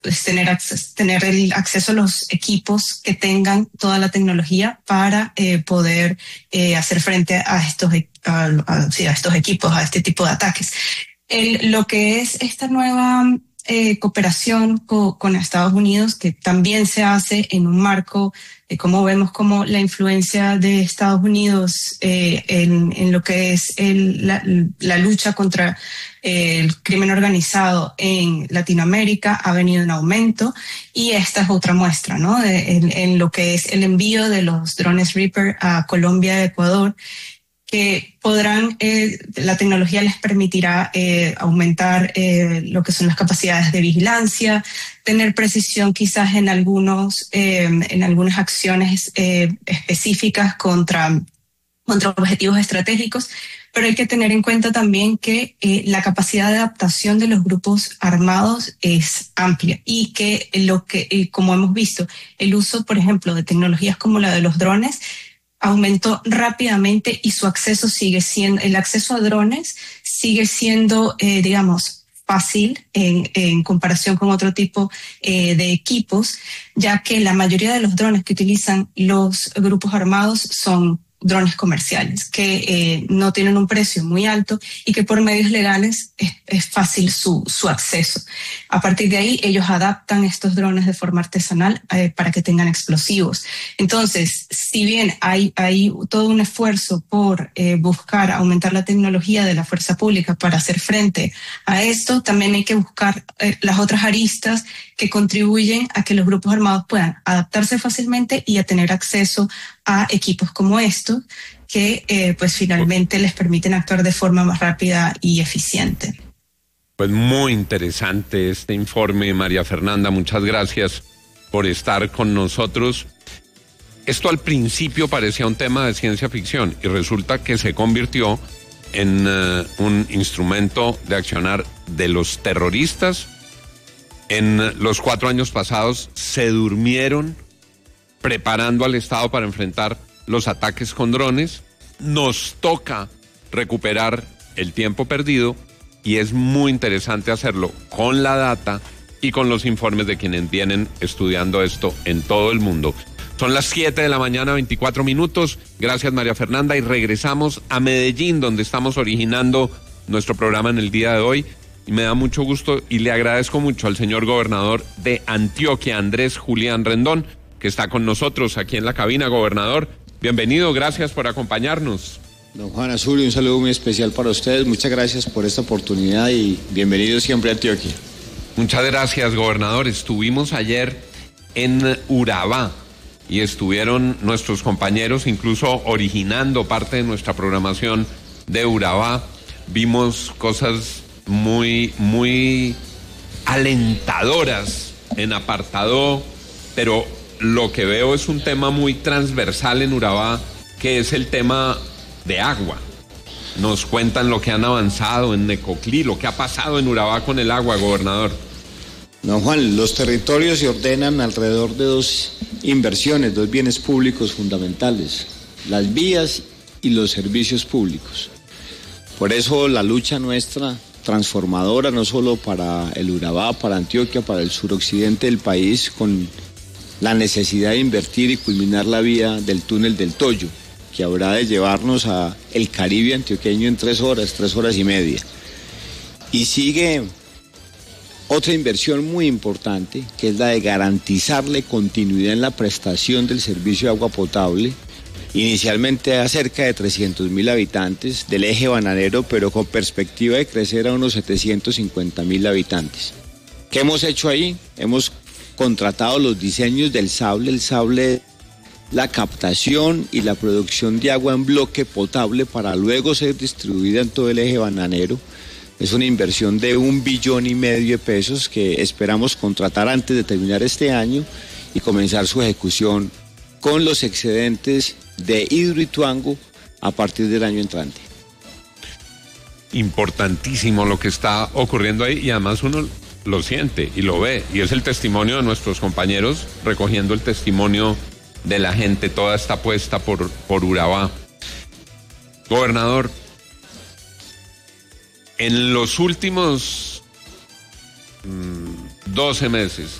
pues, tener el acceso a los equipos que tengan toda la tecnología para poder hacer frente a estos equipos, a este tipo de ataques. Lo que es esta nueva cooperación con Estados Unidos, que también se hace en un marco de cómo vemos como la influencia de Estados Unidos en lo que es la lucha contra el crimen organizado en Latinoamérica ha venido en aumento, y esta es otra muestra, ¿no? En lo que es el envío de los drones Reaper a Colombia y Ecuador, que podrán, la tecnología les permitirá aumentar lo que son las capacidades de vigilancia, tener precisión quizás en algunas acciones específicas contra objetivos estratégicos, pero hay que tener en cuenta también que la capacidad de adaptación de los grupos armados es amplia, y que como hemos visto, el uso, por ejemplo, de tecnologías como la de los drones aumentó rápidamente, y el acceso a drones sigue siendo, digamos, fácil en comparación con otro tipo de equipos, ya que la mayoría de los drones que utilizan los grupos armados son drones comerciales que no tienen un precio muy alto y que por medios legales es fácil su acceso. A partir de ahí ellos adaptan estos drones de forma artesanal para que tengan explosivos. Entonces, si bien hay todo un esfuerzo por buscar aumentar la tecnología de la fuerza pública para hacer frente a esto, también hay que buscar las otras aristas que contribuyen a que los grupos armados puedan adaptarse fácilmente y a tener acceso a equipos como estos que pues finalmente les permiten actuar de forma más rápida y eficiente. Pues muy interesante este informe, María Fernanda, muchas gracias por estar con nosotros. Esto al principio parecía un tema de ciencia ficción y resulta que se convirtió en un instrumento de accionar de los terroristas. En los 4 años pasados se durmieron preparando al Estado para enfrentar los ataques con drones. Nos toca recuperar el tiempo perdido y es muy interesante hacerlo con la data y con los informes de quienes vienen estudiando esto en todo el mundo. Son las 7 de la mañana, 24 minutos. Gracias, María Fernanda, y regresamos a Medellín, donde estamos originando nuestro programa en el día de hoy. Y me da mucho gusto y le agradezco mucho al señor gobernador de Antioquia, Andrés Julián Rendón, que está con nosotros aquí en la cabina. Gobernador, bienvenido, gracias por acompañarnos. Don Juan Azul, un saludo muy especial para ustedes, muchas gracias por esta oportunidad y bienvenido siempre a Antioquia. Muchas gracias, gobernador. Estuvimos ayer en Urabá y estuvieron nuestros compañeros incluso originando parte de nuestra programación de Urabá. Vimos cosas muy, muy alentadoras en Apartadó, pero lo que veo es un tema muy transversal en Urabá, que es el tema de agua. Nos cuentan lo que han avanzado en Necoclí, lo que ha pasado en Urabá con el agua, gobernador. Don Juan, los territorios se ordenan alrededor de 2 inversiones, 2 bienes públicos fundamentales: las vías y los servicios públicos. Por eso la lucha nuestra transformadora, no solo para el Urabá, para Antioquia, para el suroccidente del país, con la necesidad de invertir y culminar la vía del túnel del Toyo, que habrá de llevarnos a el Caribe antioqueño en 3 horas y media. Y sigue otra inversión muy importante, que es la de garantizarle continuidad en la prestación del servicio de agua potable, inicialmente a cerca de 300.000 habitantes del eje bananero, pero con perspectiva de crecer a unos 750.000 habitantes. ¿Qué hemos hecho ahí? Hemos contratado los diseños del sable, la captación y la producción de agua en bloque potable para luego ser distribuida en todo el eje bananero. Es una inversión de 1,5 billones de pesos que esperamos contratar antes de terminar este año y comenzar su ejecución con los excedentes de Hidroituango a partir del año entrante. Importantísimo lo que está ocurriendo ahí, y además uno lo siente y lo ve, y es el testimonio de nuestros compañeros recogiendo el testimonio de la gente. Toda esta apuesta por Urabá. Gobernador, en los últimos 12 meses.